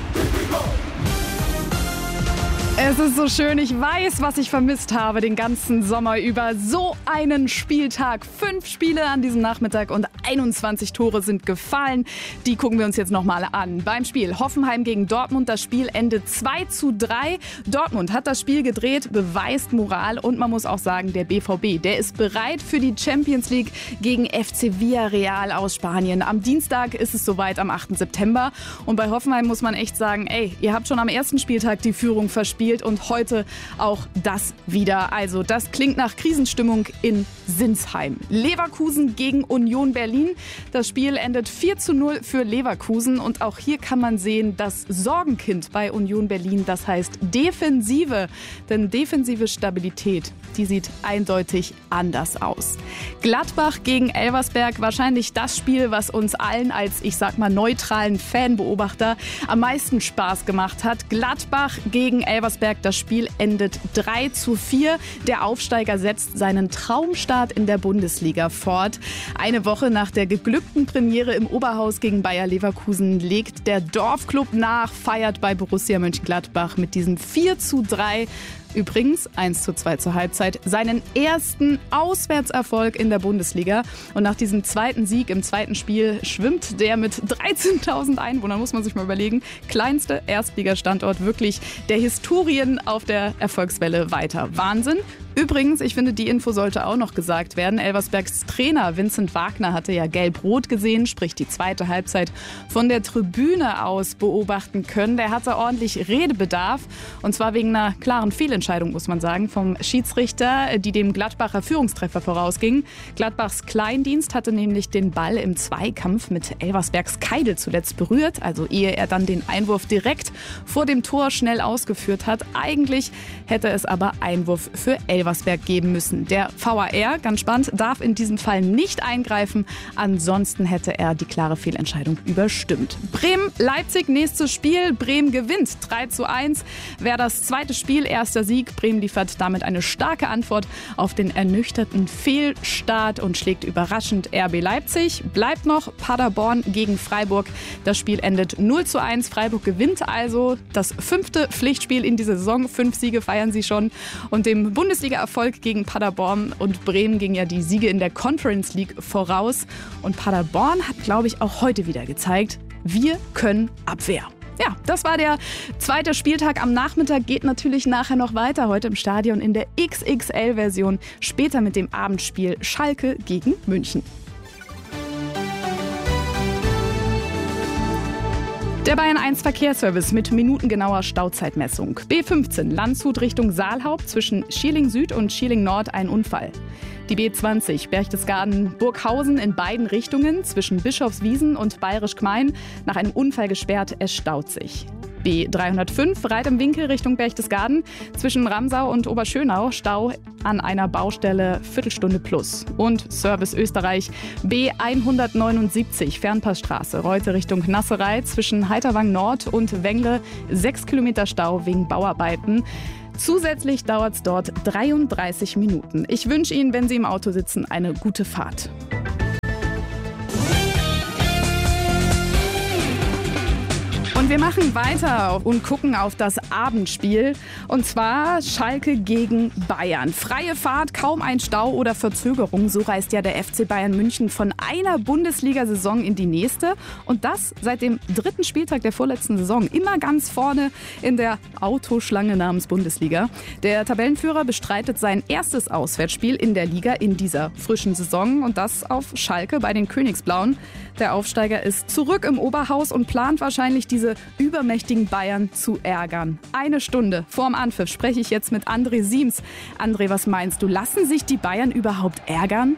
Es ist so schön, ich weiß, was ich vermisst habe den ganzen Sommer über. So einen Spieltag. 5 Spiele an diesem Nachmittag und 21 Tore sind gefallen. Die gucken wir uns jetzt nochmal an. Beim Spiel Hoffenheim gegen Dortmund, das Spiel endet 2:3. Dortmund hat das Spiel gedreht, beweist Moral und man muss auch sagen, der BVB, der ist bereit für die Champions League gegen FC Villarreal aus Spanien. Am Dienstag ist es soweit, am 8. September. Und bei Hoffenheim muss man echt sagen, ihr habt schon am ersten Spieltag die Führung verspielt. Und heute auch das wieder. Also das klingt nach Krisenstimmung in Sinsheim. Leverkusen gegen Union Berlin. Das Spiel endet 4:0 für Leverkusen. Und auch hier kann man sehen, das Sorgenkind bei Union Berlin, das heißt Defensive. Denn defensive Stabilität, die sieht eindeutig anders aus. Gladbach gegen Elversberg, wahrscheinlich das Spiel, was uns allen als, ich sag mal, neutralen Fanbeobachter am meisten Spaß gemacht hat. Gladbach gegen Elversberg, das Spiel endet 3:4. Der Aufsteiger setzt seinen Traumstart in der Bundesliga fort. Eine Woche nach der geglückten Premiere im Oberhaus gegen Bayer Leverkusen legt der Dorfklub nach, feiert bei Borussia Mönchengladbach mit diesem 4:3. Übrigens 1:2 zur Halbzeit, seinen ersten Auswärtserfolg in der Bundesliga. Und nach diesem zweiten Sieg im zweiten Spiel schwimmt der mit 13.000 Einwohnern, muss man sich mal überlegen, kleinste Erstligastandort wirklich der Historien auf der Erfolgswelle weiter. Wahnsinn. Übrigens, ich finde, die Info sollte auch noch gesagt werden. Elversbergs Trainer Vincent Wagner hatte ja gelb-rot gesehen, sprich die zweite Halbzeit von der Tribüne aus beobachten können. Der hatte ordentlich Redebedarf und zwar wegen einer klaren Fehlentscheidung, muss man sagen, vom Schiedsrichter, die dem Gladbacher Führungstreffer vorausging. Gladbachs Kleindienst hatte nämlich den Ball im Zweikampf mit Elversbergs Keidel zuletzt berührt, also ehe er dann den Einwurf direkt vor dem Tor schnell ausgeführt hat. Eigentlich hätte es aber Einwurf für Elversberg Elversberg geben müssen. Der VAR, ganz spannend, darf in diesem Fall nicht eingreifen. Ansonsten hätte er die klare Fehlentscheidung überstimmt. Bremen-Leipzig, nächstes Spiel. Bremen gewinnt 3:1. Wäre das zweite Spiel, erster Sieg. Bremen liefert damit eine starke Antwort auf den ernüchterten Fehlstart und schlägt überraschend RB Leipzig. Bleibt noch Paderborn gegen Freiburg. Das Spiel endet 0:1. Freiburg gewinnt also das 5. Pflichtspiel in dieser Saison. 5 Siege feiern sie schon. Und dem Bundesliga-Erfolg gegen Paderborn und Bremen ging ja die Siege in der Conference League voraus. Und Paderborn hat, glaube ich, auch heute wieder gezeigt, wir können Abwehr. Ja, das war der zweite Spieltag am Nachmittag. Geht natürlich nachher noch weiter, heute im Stadion in der XXL-Version. Später mit dem Abendspiel Schalke gegen München. Der Bayern 1 Verkehrsservice mit minutengenauer Stauzeitmessung. B15 Landshut Richtung Saalhaupt zwischen Schierling Süd und Schierling Nord ein Unfall. Die B20 Berchtesgaden-Burghausen in beiden Richtungen zwischen Bischofswiesen und Bayerisch Gmein nach einem Unfall gesperrt. Es staut sich. B305 Reit im Winkel Richtung Berchtesgaden zwischen Ramsau und Oberschönau. Stau an einer Baustelle Viertelstunde plus. Und Service Österreich B179 Fernpassstraße Reute Richtung Nasserei zwischen Heiterwang Nord und Wengle 6 Kilometer Stau wegen Bauarbeiten. Zusätzlich dauert es dort 33 Minuten. Ich wünsche Ihnen, wenn Sie im Auto sitzen, eine gute Fahrt. Und wir machen weiter und gucken auf das Abendspiel. Und zwar Schalke gegen Bayern. Freie Fahrt, kaum ein Stau oder Verzögerung. So reist ja der FC Bayern München von einer Bundesliga-Saison in die nächste. Und das seit dem 3. Spieltag der vorletzten Saison. Immer ganz vorne in der Autoschlange namens Bundesliga. Der Tabellenführer bestreitet sein erstes Auswärtsspiel in der Liga in dieser frischen Saison. Und das auf Schalke bei den Königsblauen. Der Aufsteiger ist zurück im Oberhaus und plant wahrscheinlich diese übermächtigen Bayern zu ärgern. Eine Stunde vorm Anpfiff spreche ich jetzt mit André Siems. André, was meinst du? Lassen sich die Bayern überhaupt ärgern?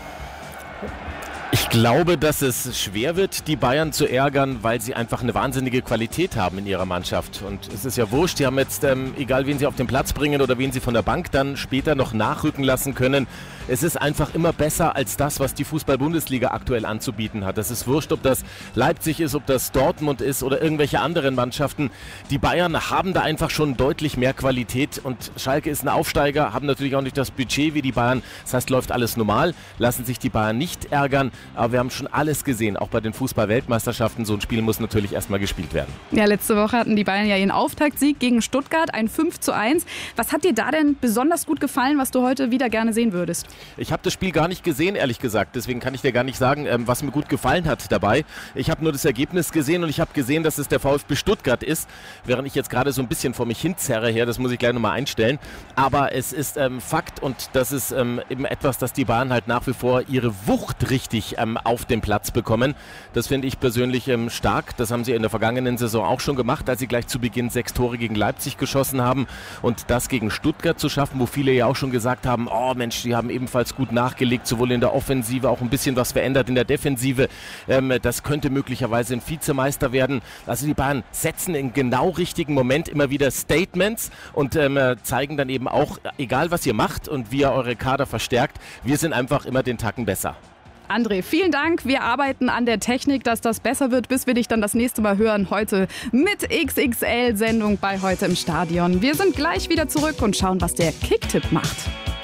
Ich glaube, dass es schwer wird, die Bayern zu ärgern, weil sie einfach eine wahnsinnige Qualität haben in ihrer Mannschaft. Und es ist ja wurscht, die haben jetzt, egal wen sie auf den Platz bringen oder wen sie von der Bank dann später noch nachrücken lassen können, es ist einfach immer besser als das, was die Fußball-Bundesliga aktuell anzubieten hat. Es ist wurscht, ob das Leipzig ist, ob das Dortmund ist oder irgendwelche anderen Mannschaften. Die Bayern haben da einfach schon deutlich mehr Qualität und Schalke ist ein Aufsteiger, haben natürlich auch nicht das Budget wie die Bayern. Das heißt, läuft alles normal, lassen sich die Bayern nicht ärgern. Aber wir haben schon alles gesehen, auch bei den Fußball-Weltmeisterschaften. So ein Spiel muss natürlich erstmal gespielt werden. Ja, letzte Woche hatten die Bayern ja ihren Auftaktsieg gegen Stuttgart, ein 5:1. Was hat dir da denn besonders gut gefallen, was du heute wieder gerne sehen würdest? Ich habe das Spiel gar nicht gesehen, ehrlich gesagt. Deswegen kann ich dir gar nicht sagen, was mir gut gefallen hat dabei. Ich habe nur das Ergebnis gesehen und ich habe gesehen, dass es der VfB Stuttgart ist. Während ich jetzt gerade so ein bisschen vor mich hinzerre her, das muss ich gleich nochmal einstellen. Aber es ist Fakt und das ist eben etwas, dass die Bayern halt nach wie vor ihre Wucht richtig auf den Platz bekommen. Das finde ich persönlich stark. Das haben sie in der vergangenen Saison auch schon gemacht, als sie gleich zu Beginn 6 Tore gegen Leipzig geschossen haben. Und das gegen Stuttgart zu schaffen, wo viele ja auch schon gesagt haben, oh Mensch, die haben ebenfalls gut nachgelegt, sowohl in der Offensive, auch ein bisschen was verändert in der Defensive. Das könnte möglicherweise ein Vizemeister werden. Also die Bayern setzen im genau richtigen Moment immer wieder Statements und zeigen dann eben auch, egal was ihr macht und wie ihr eure Kader verstärkt, wir sind einfach immer den Tacken besser. André, vielen Dank. Wir arbeiten an der Technik, dass das besser wird, bis wir dich dann das nächste Mal hören. Heute mit XXL-Sendung bei Heute im Stadion. Wir sind gleich wieder zurück und schauen, was der Kicktipp macht.